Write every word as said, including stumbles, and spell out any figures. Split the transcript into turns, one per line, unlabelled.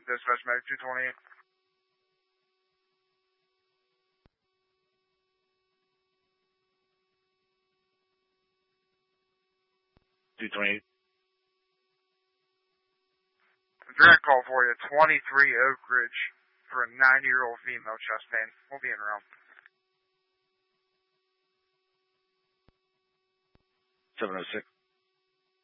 dispatch medic two twenty-eight.
two twenty-eight.
Direct call for you, twenty-three Oak Ridge, for a ninety-year-old female chest pain. We'll be in round.
seven oh six.